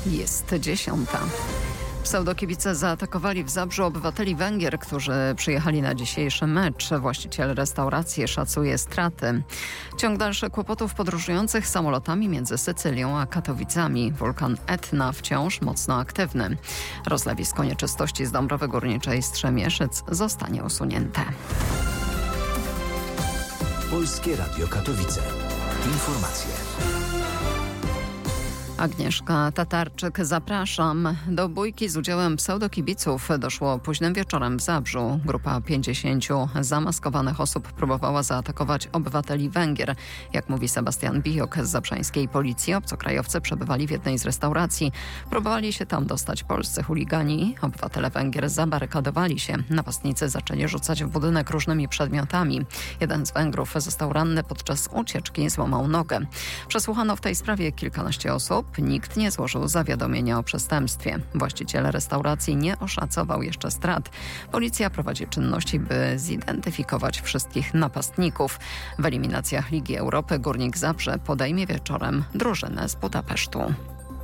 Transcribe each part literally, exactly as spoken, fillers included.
Jest dziesiąta. Pseudokibice zaatakowali w Zabrzu obywateli Węgier, którzy przyjechali na dzisiejszy mecz. Właściciel restauracji szacuje straty. Ciąg dalszy kłopotów podróżujących samolotami między Sycylią a Katowicami. Wulkan Etna wciąż mocno aktywny. Rozlewisko nieczystości z Dąbrowy Górniczej Strzemieszyc zostanie usunięte. Polskie Radio Katowice. Informacje. Agnieszka Tatarczyk, zapraszam. Do bójki z udziałem pseudokibiców doszło późnym wieczorem w Zabrzu. Grupa pięćdziesięciu zamaskowanych osób próbowała zaatakować obywateli Węgier. Jak mówi Sebastian Bijok z zabrzańskiej policji, obcokrajowcy przebywali w jednej z restauracji. Próbowali się tam dostać polscy chuligani. Obywatele Węgier zabarykadowali się. Napastnicy zaczęli rzucać w budynek różnymi przedmiotami. Jeden z Węgrów został ranny podczas ucieczki, złamał nogę. Przesłuchano w tej sprawie kilkanaście osób. Nikt nie złożył zawiadomienia o przestępstwie. Właściciel restauracji nie oszacował jeszcze strat. Policja prowadzi czynności, by zidentyfikować wszystkich napastników. W eliminacjach Ligi Europy Górnik Zabrze podejmie wieczorem drużynę z Budapesztu.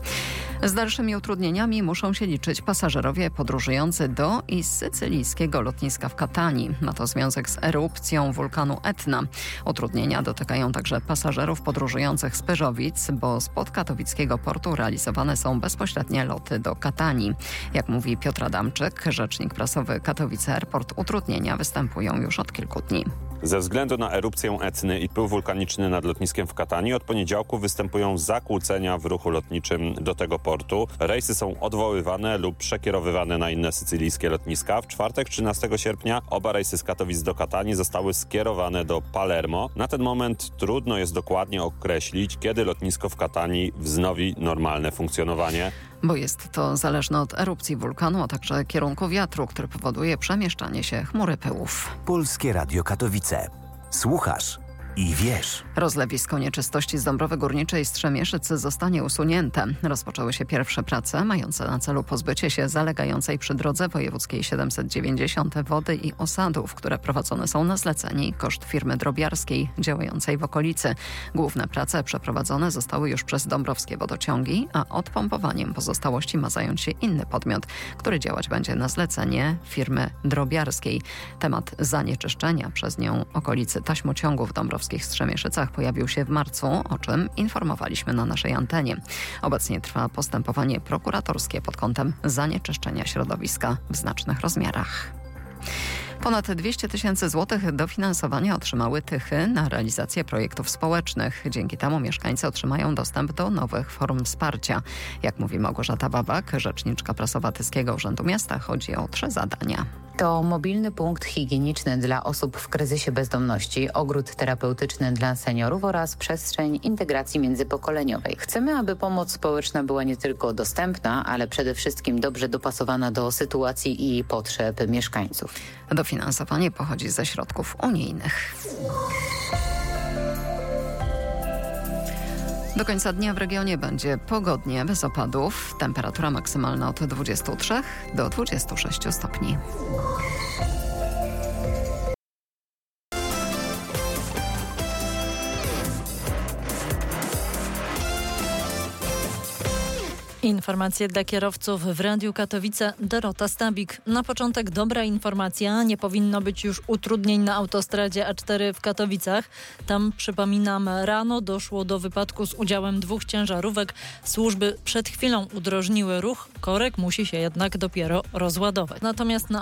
Z dalszymi utrudnieniami muszą się liczyć pasażerowie podróżujący do i z sycylijskiego lotniska w Katanii. Ma to związek z erupcją wulkanu Etna. Utrudnienia dotykają także pasażerów podróżujących z Pyrzowic, bo spod katowickiego portu realizowane są bezpośrednie loty do Katanii. Jak mówi Piotr Adamczyk, rzecznik prasowy Katowice Airport, utrudnienia występują już od kilku dni. Ze względu na erupcję Etny i pył wulkaniczny nad lotniskiem w Katanii od poniedziałku występują zakłócenia w ruchu lotniczym do tego portu. Rejsy są odwoływane lub przekierowywane na inne sycylijskie lotniska. W czwartek trzynastego sierpnia oba rejsy z Katowic do Katanii zostały skierowane do Palermo. Na ten moment trudno jest dokładnie określić, kiedy lotnisko w Katanii wznowi normalne funkcjonowanie. Bo jest to zależne od erupcji wulkanu, a także kierunku wiatru, który powoduje przemieszczanie się chmury pyłów. Polskie Radio Katowice. Słuchasz i wiesz. Rozlewisko nieczystości z Dąbrowy Górniczej Strzemieszyc zostanie usunięte. Rozpoczęły się pierwsze prace mające na celu pozbycie się zalegającej przy drodze wojewódzkiej siedemset dziewięćdziesiąt wody i osadów, które prowadzone są na zlecenie i koszt firmy drobiarskiej działającej w okolicy. Główne prace przeprowadzone zostały już przez dąbrowskie wodociągi, a odpompowaniem pozostałości ma zająć się inny podmiot, który działać będzie na zlecenie firmy drobiarskiej. Temat zanieczyszczenia przez nią okolicy taśmociągu w Dąbrowskich Strzemieszycach pojawił się w marcu, o czym informowaliśmy na naszej antenie. Obecnie trwa postępowanie prokuratorskie pod kątem zanieczyszczenia środowiska w znacznych rozmiarach. Ponad dwieście tysięcy złotych dofinansowania otrzymały Tychy na realizację projektów społecznych. Dzięki temu mieszkańcy otrzymają dostęp do nowych form wsparcia. Jak mówi Małgorzata Babak, rzeczniczka prasowa Tyskiego Urzędu Miasta, chodzi o trzy zadania. To mobilny punkt higieniczny dla osób w kryzysie bezdomności, ogród terapeutyczny dla seniorów oraz przestrzeń integracji międzypokoleniowej. Chcemy, aby pomoc społeczna była nie tylko dostępna, ale przede wszystkim dobrze dopasowana do sytuacji i potrzeb mieszkańców. Dofinansowanie pochodzi ze środków unijnych. Do końca dnia w regionie będzie pogodnie, bez opadów. Temperatura maksymalna od dwudziestu trzech do dwudziestu sześciu stopni. Informacje dla kierowców w Radiu Katowice. Dorota Stabik. Na początek dobra informacja. Nie powinno być już utrudnień na autostradzie A cztery w Katowicach. Tam, przypominam, rano doszło do wypadku z udziałem dwóch ciężarówek. Służby przed chwilą udrożniły ruch. Korek musi się jednak dopiero rozładować. Natomiast na